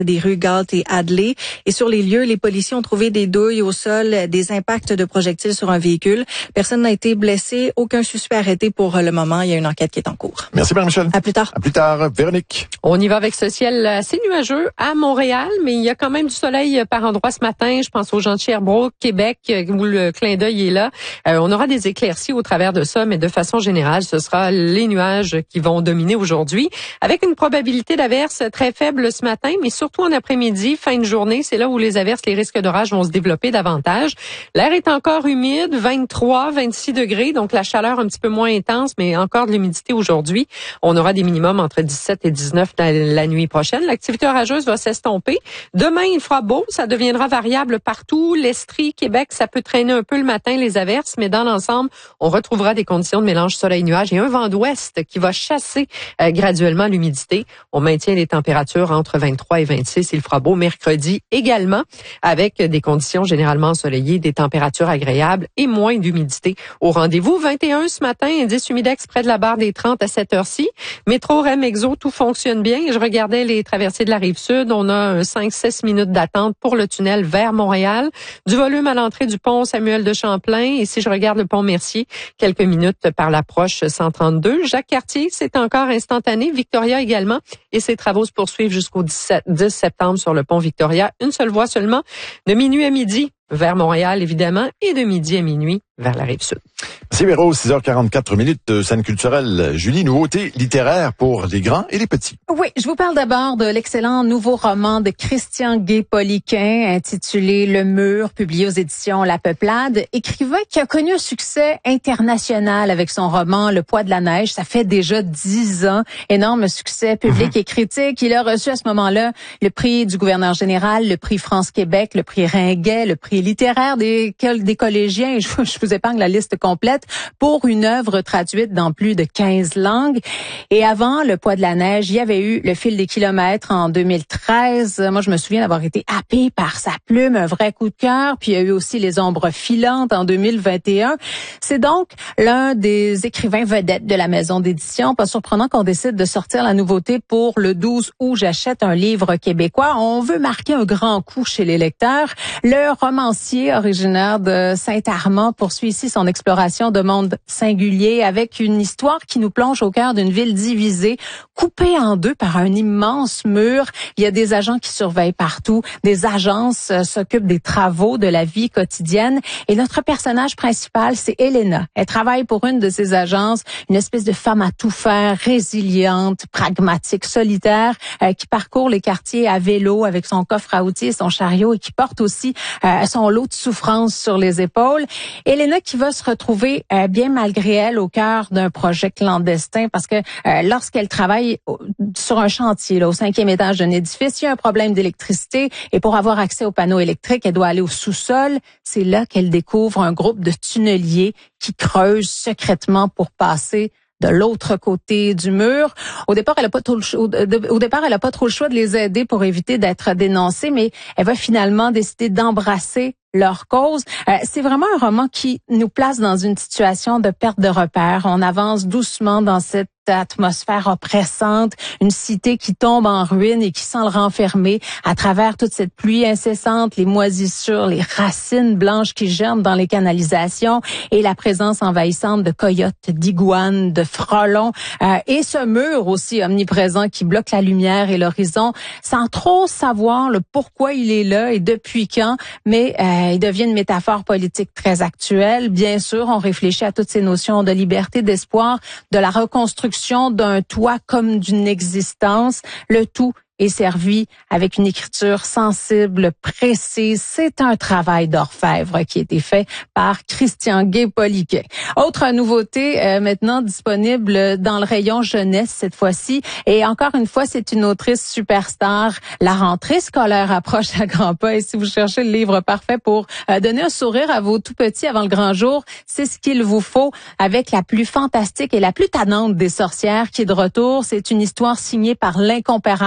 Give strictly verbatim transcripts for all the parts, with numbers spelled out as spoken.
des rues Galt et Adley. Et sur les lieux, les policiers ont trouvé des douilles au sol, des impacts de projectiles sur un véhicule. Personne n'a été blessé, aucun suspect arrêté pour le moment. Il y a une enquête qui est en cours. Merci Marie-Michel. À plus tard. À plus tard. Véronique. On y va avec ce ciel assez nuageux à Montréal, mais il y a quand même du soleil par endroits ce matin. Je pense aux gens de Sherbrooke, Québec, où le clin d'œil est là. Euh, on aura des éclaircies au travers de ça, mais de façon générale, ce sera les nuages qui vont dominer aujourd'hui, avec une probabilité d'averse très faible ce matin, mais surtout en après-midi, fin de journée, c'est là où les averses, les risques d'orage vont se développer davantage. L'air est encore humide, vingt-trois, vingt-six degrés, donc la chaleur un petit peu moins intense, mais encore de l'humidité aujourd'hui. On aura des minimums entre dix-sept et dix-neuf la, la nuit prochaine. L'activité orageuse va s'estomper. Demain, il fera beau, ça deviendra variable partout. L'Estrie, Québec, ça peut traîner un peu le matin, les averses, mais dans l'ensemble, on retrouvera des conditions de mélange soleil-nuage et un vent d'ouest qui va chasser euh, graduellement l'humidité. On maintient les températures entre vingt-trois et vingt-six. Il fera beau mercredi également, avec des conditions généralement ensoleillées, des températures agréables et moins d'humidité au rendez-vous. vingt et un ce matin, indice humidex près de la barre des trente à cette heure-ci. Métro, R E M, Exo, tout fonctionne bien. Je regardais les traversées de la Rive-Sud. On a un cinq à six minutes d'attente pour le tunnel vers Montréal. Du volume à l'entrée du pont Samuel de Champlain. Et si je regarde le pont Mercier, quelques minutes par l'approche cent trente-deux. Jacques-Cartier, c'est encore instantané. Victoria également. Et ces travaux se poursuivent jusqu'au dix septembre sur le pont Victoria. Une seule voie seulement, de minuit à midi vers Montréal, évidemment, et de midi à minuit vers la Rive-Sud. Merci Véro, six heures quarante-quatre minutes de scène culturelle. Julie, nouveauté littéraire pour les grands et les petits. Oui, je vous parle d'abord de l'excellent nouveau roman de Christian Gay-Poliquin intitulé Le Mur, publié aux éditions La Peuplade. Écrivain qui a connu un succès international avec son roman Le Poids de la neige. Ça fait déjà dix ans. Énorme succès public et critique. Il a reçu à ce moment-là le prix du gouverneur général, le prix France-Québec, le prix Ringuet, le prix littéraire des, des collégiens. Je, je vous épargne la liste complète pour une œuvre traduite dans plus de quinze langues. Et avant Le Poids de la neige, il y avait eu Le Fil des kilomètres en deux mille treize. Moi, je me souviens d'avoir été happée par sa plume, un vrai coup de cœur. Puis il y a eu aussi Les Ombres filantes en deux mille vingt et un. C'est donc l'un des écrivains vedettes de la maison d'édition. Pas surprenant qu'on décide de sortir la nouveauté pour le douze août. J'achète un livre québécois. On veut marquer un grand coup chez les lecteurs. Le romancier originaire de Saint-Armand poursuit ici son exploration de monde singulier avec une histoire qui nous plonge au cœur d'une ville divisée, coupée en deux par un immense mur. Il y a des agents qui surveillent partout, des agences euh, s'occupent des travaux de la vie quotidienne et notre personnage principal, c'est Elena. Elle travaille pour une de ces agences, une espèce de femme à tout faire, résiliente, pragmatique, solitaire, euh, qui parcourt les quartiers à vélo avec son coffre à outils et son chariot et qui porte aussi euh, son lot de souffrance sur les épaules. Elena qui va se retrouver euh, bien malgré elle au cœur d'un projet clandestin parce que euh, lorsqu'elle travaille au, sur un chantier là, au cinquième étage d'un édifice, il y a un problème d'électricité et pour avoir accès aux panneaux électriques, elle doit aller au sous-sol. C'est là qu'elle découvre un groupe de tunneliers qui creusent secrètement pour passer de l'autre côté du mur. Au départ, elle a pas trop le choix, au départ, elle a pas trop le choix de les aider pour éviter d'être dénoncée, mais elle va finalement décider d'embrasser leur cause. Euh, c'est vraiment un roman qui nous place dans une situation de perte de repères. On avance doucement dans cette atmosphère oppressante, une cité qui tombe en ruine et qui sent le renfermer à travers toute cette pluie incessante, les moisissures, les racines blanches qui germent dans les canalisations et la présence envahissante de coyotes, d'iguanes, de frelons euh, et ce mur aussi omniprésent qui bloque la lumière et l'horizon sans trop savoir le pourquoi il est là et depuis quand, mais euh, il devient une métaphore politique très actuelle. Bien sûr, on réfléchit à toutes ces notions de liberté, d'espoir, de la reconstruction d'un toit comme d'une existence, le tout est servi avec une écriture sensible, précise. C'est un travail d'orfèvre qui a été fait par Christian Gay-Poliquin. Autre nouveauté euh, maintenant disponible dans le rayon jeunesse cette fois-ci. Et encore une fois, c'est une autrice superstar. La rentrée scolaire approche à grands pas. Et si vous cherchez le livre parfait pour euh, donner un sourire à vos tout-petits avant le grand jour, c'est ce qu'il vous faut avec la plus fantastique et la plus tannante des sorcières qui est de retour. C'est une histoire signée par l'incomparable de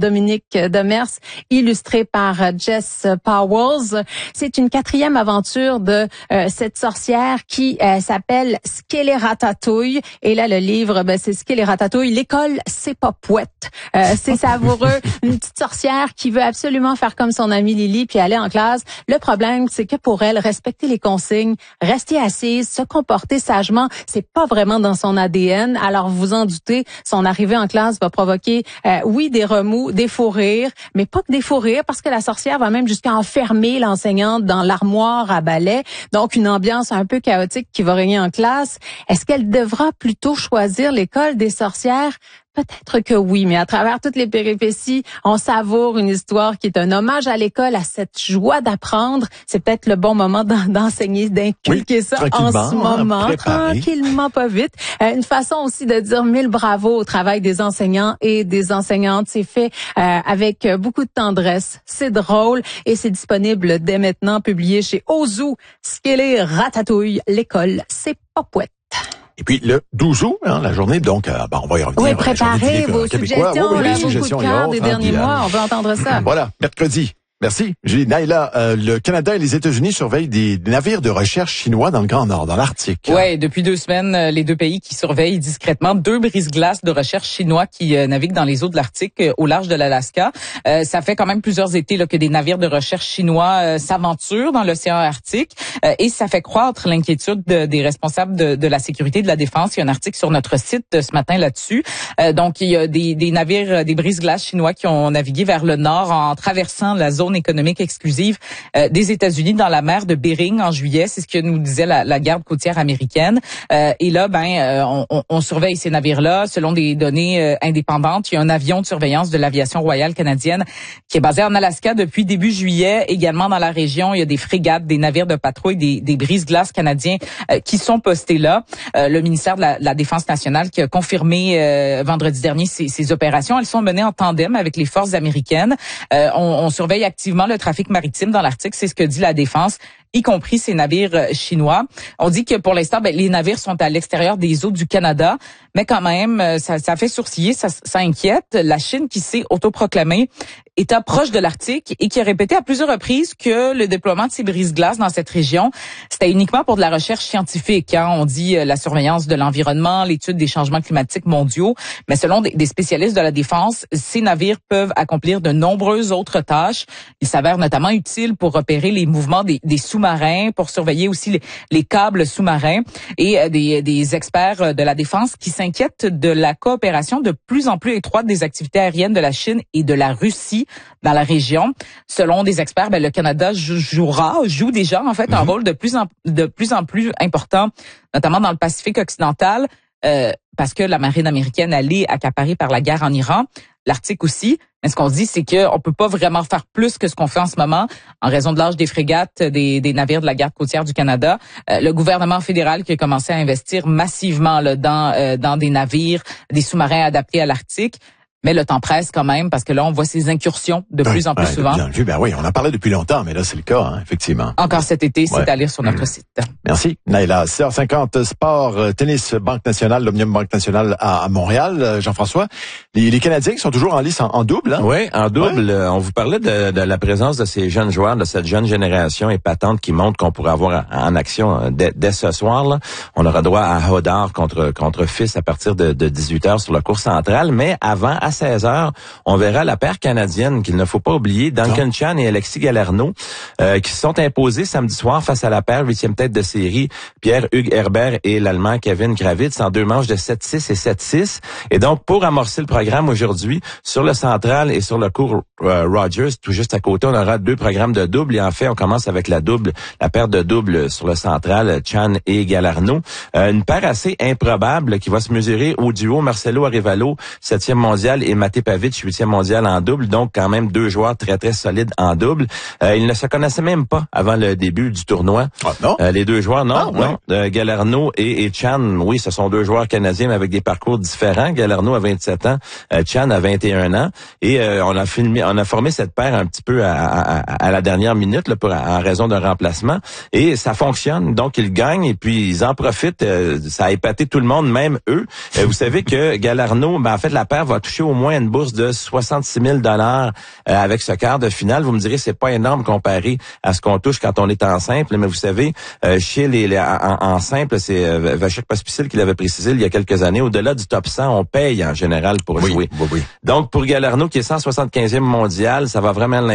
Dominique Demers, illustré par Jess Powers. C'est une quatrième aventure de euh, cette sorcière qui euh, s'appelle Skéleratatouille. Et là, le livre, ben, c'est Skéleratatouille. L'école, c'est pas pouette. Euh, c'est savoureux. Une petite sorcière qui veut absolument faire comme son amie Lily puis aller en classe. Le problème, c'est que pour elle, respecter les consignes, rester assise, se comporter sagement, c'est pas vraiment dans son A D N. Alors, vous en doutez, son arrivée en classe va provoquer, euh, oui, des remous, des faux rires, mais pas que des faux rires, parce que la sorcière va même jusqu'à enfermer l'enseignante dans l'armoire à balai. Donc, une ambiance un peu chaotique qui va régner en classe. Est-ce qu'elle devra plutôt choisir l'école des sorcières? Peut-être que oui, mais à travers toutes les péripéties, on savoure une histoire qui est un hommage à l'école, à cette joie d'apprendre. C'est peut-être le bon moment d'enseigner, d'inculquer oui, ça en ce moment, préparé. Tranquillement, pas vite. Euh, une façon aussi de dire mille bravo au travail des enseignants et des enseignantes. C'est fait euh, avec beaucoup de tendresse. C'est drôle et c'est disponible dès maintenant, publié chez Ozu. Skéleratatouille, l'école, c'est pas pouette. Et puis le douze août, hein, la journée, donc euh, ben, on va y revenir. Oui, préparez vos suggestions, oui, oui, là, vos coups de cœur des derniers hein, mois, on veut entendre ça. Voilà, mercredi. Merci. Julie, Naila, euh, le Canada et les États-Unis surveillent des navires de recherche chinois dans le Grand Nord, dans l'Arctique. Oui, depuis deux semaines, les deux pays qui surveillent discrètement deux brise-glaces de recherche chinois qui euh, naviguent dans les eaux de l'Arctique euh, au large de l'Alaska. Euh, ça fait quand même plusieurs étés là, que des navires de recherche chinois euh, s'aventurent dans l'océan Arctique euh, et ça fait croître l'inquiétude de, des responsables de, de la sécurité et de la défense. Il y a un article sur notre site euh, ce matin là-dessus. Euh, donc, il y a des, des navires, des brise-glaces chinois qui ont navigué vers le nord en traversant la zone économique exclusive euh, des États-Unis dans la mer de Bering en juillet. C'est ce que nous disait la, la garde côtière américaine. Euh, et là, ben, euh, on, on surveille ces navires-là. Selon des données euh, indépendantes, il y a un avion de surveillance de l'aviation royale canadienne qui est basé en Alaska depuis début juillet. Également dans la région, il y a des frégates, des navires de patrouille, des, des brise-glaces canadiens euh, qui sont postés là. Euh, le ministère de la, de la Défense nationale qui a confirmé euh, vendredi dernier ces, ces opérations. Elles sont menées en tandem avec les forces américaines. Euh, on, on surveille activement le trafic maritime dans l'Arctique, c'est ce que dit la Défense, y compris ces navires chinois. On dit que pour l'instant, ben, les navires sont à l'extérieur des eaux du Canada, mais quand même, ça, ça fait sourciller, ça, ça inquiète. La Chine qui s'est autoproclamée État proche de l'Arctique et qui a répété à plusieurs reprises que le déploiement de ces brise-glaces dans cette région, c'était uniquement pour de la recherche scientifique. Hein. On dit la surveillance de l'environnement, l'étude des changements climatiques mondiaux, mais selon des, des spécialistes de la défense, ces navires peuvent accomplir de nombreuses autres tâches. Ils s'avèrent notamment utiles pour repérer les mouvements des, des sous-marins, pour surveiller aussi les, les câbles sous-marins et euh, des, des experts de la défense qui s'inquiètent de la coopération de plus en plus étroite des activités aériennes de la Chine et de la Russie dans la région. Selon des experts, ben, le Canada jouera, joue déjà en fait un rôle de plus en, de plus en plus important, notamment dans le Pacifique occidental, euh, parce que la marine américaine elle est accaparée par la guerre en Iran, l'Arctique aussi. Mais ce qu'on se dit, c'est qu'on peut pas vraiment faire plus que ce qu'on fait en ce moment en raison de l'âge des frégates, des, des navires de la garde côtière du Canada. Euh, le gouvernement fédéral qui a commencé à investir massivement là, dans, euh, dans des navires, des sous-marins adaptés à l'Arctique. Mais le temps presse quand même parce que là, on voit ces incursions de oui, plus en plus ouais, souvent. Bien vu, ben oui, on en parlait depuis longtemps, mais là, c'est le cas, hein, effectivement. Encore cet été, c'est ouais. à lire sur notre mmh. site. Merci, Naila. six heures cinquante, sport, tennis, Banque nationale, l'Omnium Banque nationale à, à Montréal. Jean-François, les, les Canadiens qui sont toujours en lice en, en double. Hein? Oui, en double. Ouais. On vous parlait de, de la présence de ces jeunes joueurs, de cette jeune génération épatante qui montre qu'on pourrait avoir en action dès, dès ce soir. Là. On aura droit à Hodard contre, contre Fils à partir de, de dix-huit heures sur la cour centrale. Mais avant, à seize heures, on verra la paire canadienne qu'il ne faut pas oublier, Duncan non. Chan et Alexis Galarneau, euh, qui se sont imposés samedi soir face à la paire huitième tête de série, Pierre-Hugues Herbert et l'Allemand Kevin Kravitz en deux manches de sept six et sept six. Et donc, pour amorcer le programme aujourd'hui, sur le central et sur le court euh, Rogers, tout juste à côté, on aura deux programmes de double. Et en fait, on commence avec la double, la paire de double sur le central, Chan et Galarneau. Euh, une paire assez improbable qui va se mesurer au duo Marcelo Arevalo, septième mondial, et Mate Pavic, huitième mondial en double, donc quand même deux joueurs très, très solides en double. Euh, ils ne se connaissaient même pas avant le début du tournoi. Ah, non? Euh, les deux joueurs, non, ah, ouais. non. Euh, Galarneau et, et Chan, oui, ce sont deux joueurs canadiens, mais avec des parcours différents. Galarneau a vingt-sept ans, euh, Chan a vingt et un ans. Et euh, on a filmé, on a formé cette paire un petit peu à, à, à la dernière minute, là, pour, en raison d'un remplacement. Et ça fonctionne, donc ils gagnent et puis ils en profitent. Euh, ça a épaté tout le monde, même eux. Euh, vous savez que Galarneau, ben, en fait, la paire va toucher au moins une bourse de soixante-six mille dollars euh, avec ce quart de finale. Vous me direz, c'est pas énorme comparé à ce qu'on touche quand on est en simple, mais vous savez, euh, chez les, les en, en simple, c'est euh, Vachek Pospisil qui l'avait précisé il y a quelques années, au-delà du top cent, on paye en général pour oui, jouer. Oui, oui. Donc, pour Galarneau, qui est cent soixante-quinzième mondial, ça va vraiment